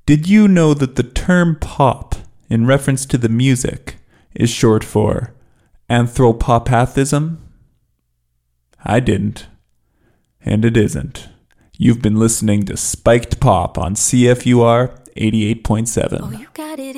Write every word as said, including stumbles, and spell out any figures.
Did you know that the term pop, in reference to the music, is short for anthropopathism? I didn't. And it isn't. You've been listening to Spiked Pop on C F U R eighty-eight point seven. Oh, you got it.